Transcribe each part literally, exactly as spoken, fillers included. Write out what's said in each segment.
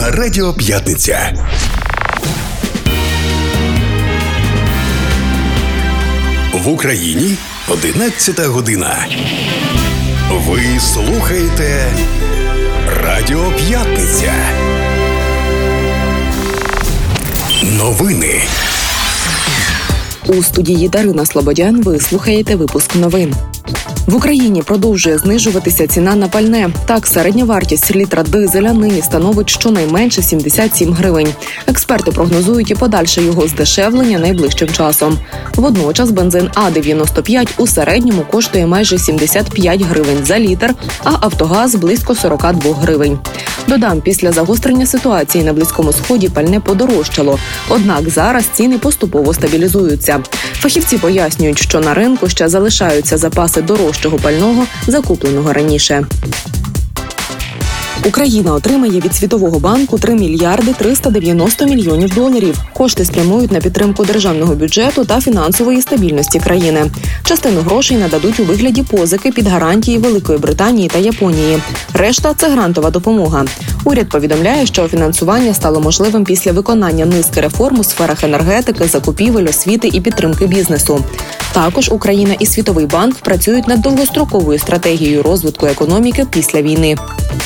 на Радіо П'ятниця. В Україні одинадцята година. Ви слухаєте Радіо П'ятниця. Новини. У студії Дарина Слободян ви слухаєте випуск новин. В Україні продовжує знижуватися ціна на пальне. Так, середня вартість літра дизеля нині становить щонайменше сімдесят сім гривень. Експерти прогнозують і подальше його здешевлення найближчим часом. Водночас бензин А дев'яносто п'ять у середньому коштує майже сімдесят п'ять гривень за літр, а Автогаз – близько сорок два гривень. Додам, після загострення ситуації на Близькому Сході пальне подорожчало. Однак зараз ціни поступово стабілізуються. Фахівці пояснюють, що на ринку ще залишаються запаси дорожчого пального, закупленого раніше. Україна отримає від Світового банку три мільярди триста дев'яносто мільйонів доларів. Кошти спрямують на підтримку державного бюджету та фінансової стабільності країни. Частину грошей нададуть у вигляді позики під гарантії Великої Британії та Японії. Решта – це грантова допомога. Уряд повідомляє, що фінансування стало можливим після виконання низки реформ у сферах енергетики, закупівель, освіти і підтримки бізнесу. Також Україна і Світовий банк працюють над довгостроковою стратегією розвитку економіки після війни.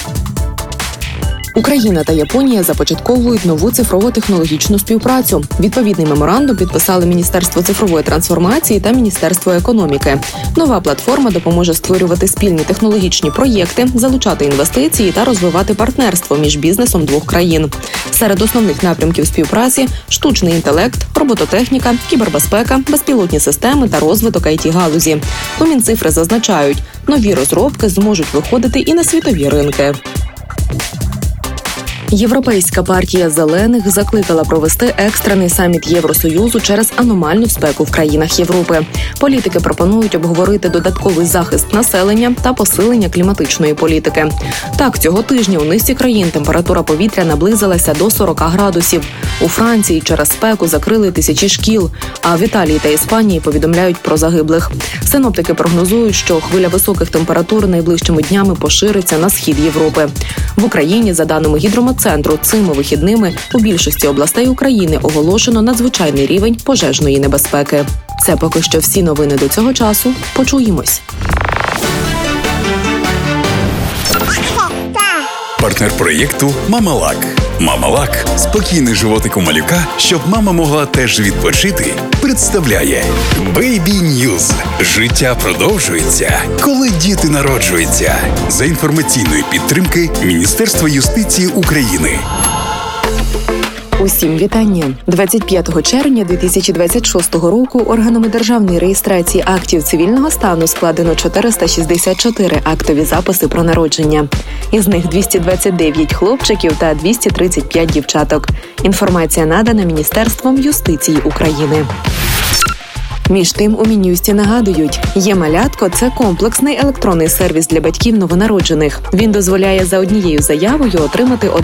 Україна та Японія започатковують нову цифрово-технологічну співпрацю. Відповідний меморандум підписали Міністерство цифрової трансформації та Міністерство економіки. Нова платформа допоможе створювати спільні технологічні проєкти, залучати інвестиції та розвивати партнерство між бізнесом двох країн. Серед основних напрямків співпраці – штучний інтелект, робототехніка, кібербезпека, безпілотні системи та розвиток ай ті-галузі. У Мінцифри зазначають, нові розробки зможуть виходити і на світові ринки. Європейська партія зелених закликала провести екстрений саміт Євросоюзу через аномальну спеку в країнах Європи. Політики пропонують обговорити додатковий захист населення та посилення кліматичної політики. Так, цього тижня у низці країн температура повітря наблизилася до сорок градусів. У Франції через спеку закрили тисячі шкіл, а в Італії та Іспанії повідомляють про загиблих. Синоптики прогнозують, що хвиля високих температур найближчими днями пошириться на схід Європи. В Україні, за даними Гідрометцентру, цими вихідними у більшості областей України оголошено надзвичайний рівень пожежної небезпеки. Це поки що всі новини до цього часу. Почуємось. Партнер проєкту «Мамалак». «Мамалак» – спокійний животик у малюка, щоб мама могла теж відпочити, представляє Baby News. Життя продовжується, коли діти народжуються. За інформаційної підтримки Міністерства юстиції України. Усім вітання! двадцять п'ятого червня дві тисячі двадцять шостого року органами державної реєстрації актів цивільного стану складено чотириста шістдесят чотири актові записи про народження. Із них двісті двадцять дев'ять хлопчиків та двісті тридцять п'ять дівчаток. Інформація надана Міністерством юстиції України. Між тим, у Мін'юсті нагадують, «Є-малятко» – це комплексний електронний сервіс для батьків новонароджених. Він дозволяє за однією заявою отримати